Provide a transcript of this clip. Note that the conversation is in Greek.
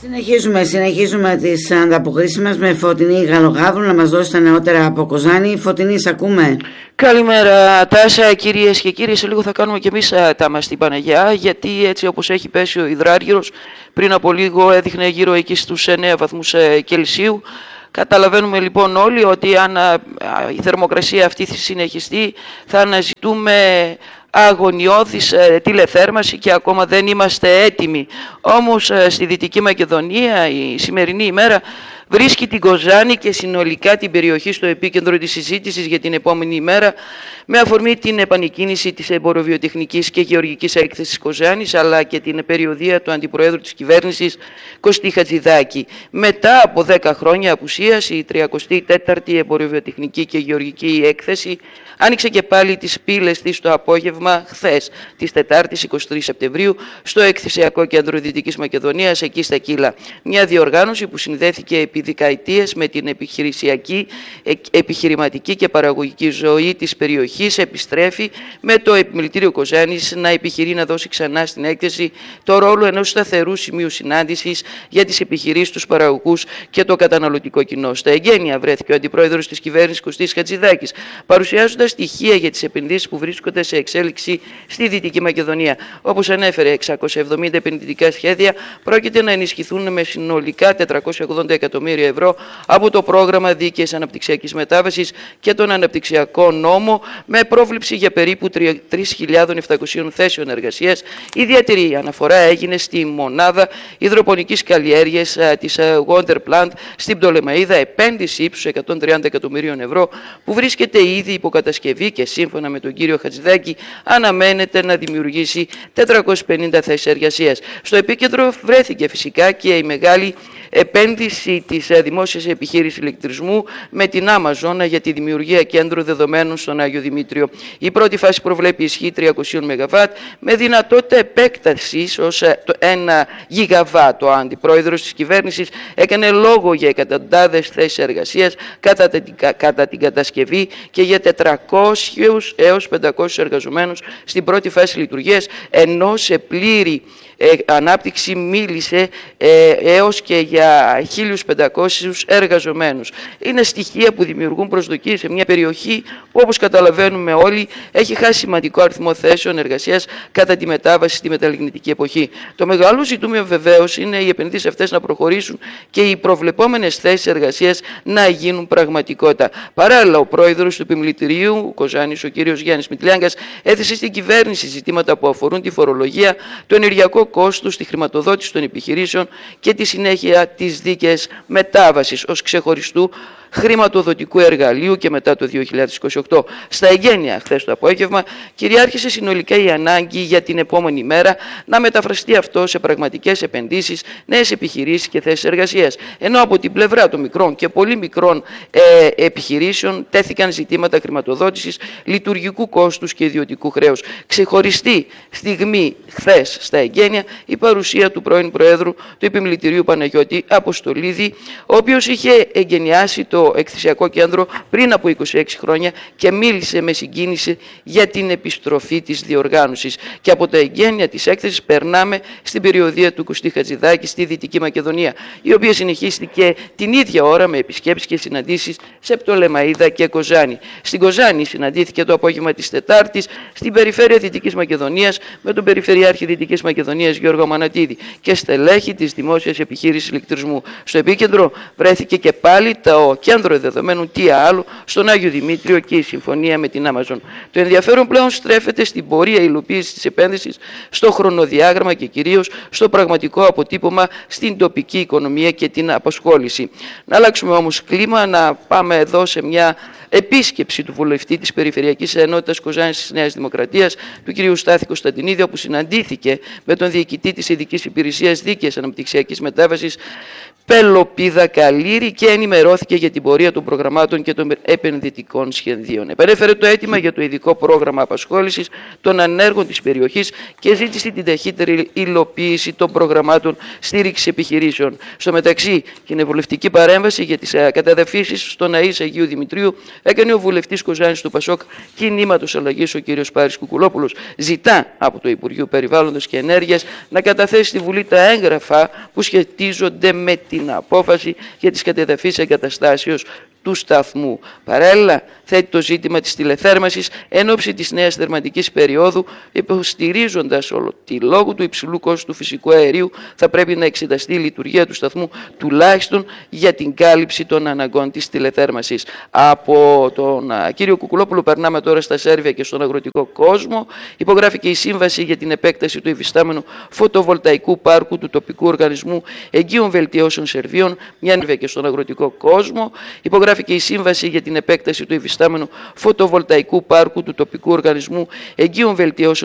Συνεχίζουμε τις ανταποκρίσεις μας με Φωτεινή Γαλογάβρου να μας δώσει τα νεότερα από Κοζάνη. Φωτεινή, σ' ακούμε. Καλημέρα Τάσα, κυρίες και κύριοι. Σε λίγο θα κάνουμε και εμείς τα μας στην Παναγιά, γιατί έτσι όπως έχει πέσει ο υδράργυρος, πριν από λίγο έδειχνε γύρω εκεί στους 9 βαθμούς Κελσίου. Καταλαβαίνουμε λοιπόν όλοι ότι αν η θερμοκρασία αυτή συνεχιστεί θα αναζητούμε αγωνιώδης τηλεθέρμανση και ακόμα δεν είμαστε έτοιμοι. Όμως στη Δυτική Μακεδονία η σημερινή ημέρα βρίσκει την Κοζάνη και συνολικά την περιοχή στο επίκεντρο της συζήτησης για την επόμενη ημέρα, με αφορμή την επανεκκίνηση της εμποροβιοτεχνικής και γεωργικής έκθεσης Κοζάνης, αλλά και την περιοδεία του Αντιπροέδρου της Κυβέρνησης Κωστή Χατζηδάκη. Μετά από 10 χρόνια απουσίας, η 34η εμποροβιοτεχνική και γεωργική έκθεση άνοιξε και πάλι τις πύλες της το απόγευμα χθες, της Τετάρτης 23 Σεπτεμβρίου, στο Εκθεσιακό Κέντρο Δυτικής Μακεδονίας, εκεί στα Κύλα. Μια διοργάνωση που συνδέθηκε επί δεκαετίες με την επιχειρησιακή, επιχειρηματική και παραγωγική ζωή της περιοχής, επιστρέφει με το Επιμελητήριο Κοζάνης να επιχειρεί να δώσει ξανά στην έκθεση το ρόλο ενός σταθερού σημείου συνάντησης για τις επιχειρήσεις, τους παραγωγούς και το καταναλωτικό κοινό. Στα εγγένεια βρέθηκε ο Αντιπρόεδρος της Κυβέρνησης Κωστής Χατζηδάκης, παρουσιάζοντας στοιχεία για τις επενδύσεις που βρίσκονται σε εξέλιξη στη Δυτική Μακεδονία. Όπως ανέφερε, 670 επενδυτικά σχέδια πρόκειται να ενισχυθούν με συνολικά 480 εκατομμύρια ευρώ από το πρόγραμμα Δίκαιης Αναπτυξιακής Μετάβασης και τον Αναπτυξιακό Νόμο, με πρόβλεψη για περίπου 3.700 θέσεων εργασίας. Ιδιαίτερη αναφορά έγινε στη μονάδα υδροπονικής καλλιέργειας της Water Plant στην Πτολεμαΐδα, επένδυση ύψους 130 εκατομμυρίων ευρώ που βρίσκεται ήδη υποκατασκευή και σύμφωνα με τον κύριο Χατζηδάκη αναμένεται να δημιουργήσει 450 θέσεις εργασίας. Στο επίκεντρο βρέθηκε φυσικά και η μεγάλη επένδυση της δημόσιας επιχείρησης ηλεκτρισμού με την Amazon για τη δημιουργία κέντρου δεδομένων στον Άγιο Δημήτριο. Η πρώτη φάση προβλέπει ισχύ 300 ΜΒ με δυνατότητα επέκτασης ως 1 GW. Ο Αντιπρόεδρος της Κυβέρνησης έκανε λόγο για εκατοντάδες θέσεις εργασίας κατά την κατασκευή και για 400 έως 500 εργαζομένους στην πρώτη φάση λειτουργίας, ενώ σε πλήρη ανάπτυξη μίλησε έως και για 1.500 εργαζομένους. Είναι στοιχεία που δημιουργούν προσδοκίες σε μια περιοχή που, όπως καταλαβαίνουμε όλοι, έχει χάσει σημαντικό αριθμό θέσεων εργασίας κατά τη μετάβαση στη μεταλλιγνητική εποχή. Το μεγάλο ζητούμενο βεβαίως είναι οι επενδύσεις αυτές να προχωρήσουν και οι προβλεπόμενες θέσεις εργασίας να γίνουν πραγματικότητα. Παράλληλα, ο πρόεδρος του Επιμελητηρίου Κοζάνης, ο κ. Γιάννης Μητλιάγκας, έθεσε στην κυβέρνηση ζητήματα που αφορούν τη φορολογία, το ενεργειακό κόστος, τη χρηματοδότηση των επιχειρήσεων και τη συνέχεια της δίκαιης μετάβασης ως ξεχωριστού χρηματοδοτικού εργαλείου και μετά το 2028. Στα εγγένεια χθες το απόγευμα κυριάρχησε συνολικά η ανάγκη για την επόμενη μέρα να μεταφραστεί αυτό σε πραγματικές επενδύσεις, νέες επιχειρήσεις και θέσεις εργασίας. Ενώ από την πλευρά των μικρών και πολύ μικρών επιχειρήσεων τέθηκαν ζητήματα χρηματοδότησης, λειτουργικού κόστους και ιδιωτικού χρέους. Ξεχωριστή στιγμή χθες στα εγγένεια η παρουσία του πρώην Προέδρου του Επιμελητηρίου Παναγιώτη Αποστολίδη, ο οποίος είχε εγγενιάσει το εκθεσιακό κέντρο πριν από 26 χρόνια και μίλησε με συγκίνηση για την επιστροφή της διοργάνωσης. Και από τα εγγένεια της έκθεσης περνάμε στην περιοδεία του Κωστή Χατζηδάκη στη Δυτική Μακεδονία, η οποία συνεχίστηκε την ίδια ώρα με επισκέψεις και συναντήσεις σε Πτολεμαΐδα και Κοζάνη. Στην Κοζάνη συναντήθηκε το απόγευμα της Τετάρτης στην περιφέρεια Δυτικής Μακεδονίας με τον Περιφερειάρχη Δυτικής Μακεδονίας Γιώργο Μανατίδη και στελέχη της Δημόσιας Επιχείρησης Ηλεκτρισμού. Στο επίκεντρο βρέθηκε και πάλι το κέντρο δεδομένου τι άλλο στον Άγιο Δημήτριο και η συμφωνία με την Amazon. Το ενδιαφέρον πλέον στρέφεται στην πορεία υλοποίησης της επένδυσης, στο χρονοδιάγραμμα και κυρίως στο πραγματικό αποτύπωμα στην τοπική οικονομία και την απασχόληση. Να αλλάξουμε όμως κλίμα, να πάμε εδώ σε μια επίσκεψη του βουλευτή της Περιφερειακής Ενότητας Κοζάνης της Νέας Δημοκρατίας, του κ. Στάθη Κωνσταντινίδη, όπου συναντήθηκε με τον διοικητή της Ειδικής Υπηρεσίας Δίκαιης Αναπτυξιακής Μετάβασης Πελοπίδα Καλήρη και ενημερώθηκε για την την πορεία των προγραμμάτων και των επενδυτικών σχεδίων. Επανέφερε το αίτημα για το ειδικό πρόγραμμα απασχόλησης των ανέργων της περιοχής και ζήτησε την ταχύτερη υλοποίηση των προγραμμάτων στήριξης επιχειρήσεων. Στο μεταξύ, κοινοβουλευτική παρέμβαση για τις καταδαφίσεις στον ΑΕΣ Αγίου Δημητρίου έκανε ο βουλευτής Κοζάνης του ΠΑΣΟΚ Κινήματος Αλλαγής, ο κ. Πάρης Κουκουλόπουλος. Ζητά από το Υπουργείο Περιβάλλοντος και Ενέργειας να καταθέσει στη Βουλή τα έγγραφα που σχετίζονται με την απόφαση για τις κατεδαφίσεις εγκαταστάσεως του σταθμού. Παράλληλα, θέτει το ζήτημα της τηλεθέρμανσης εν ώψη της νέας θερματικής περίοδου, υποστηρίζοντας ότι λόγω του υψηλού κόστου του φυσικού αερίου θα πρέπει να εξεταστεί η λειτουργία του σταθμού τουλάχιστον για την κάλυψη των αναγκών της τηλεθέρμανσης. Από τον κύριο Κουκουλόπουλο περνάμε τώρα στα Σέρβια και στον αγροτικό κόσμο. Υπογράφηκε η σύμβαση για την επέκταση του υφιστάμενου φωτοβολταϊκού πάρκου του τοπικού οργανισμού Εγγύων Βελτιώσεων Σερβίων, μια και στον αγροτικό κόσμο. Υπογράφηκε η σύμβαση για την επέκταση του υφιστάμενου φωτοβολταϊκού πάρκου του τοπικού οργανισμού Εγγύων Βελτιώσεων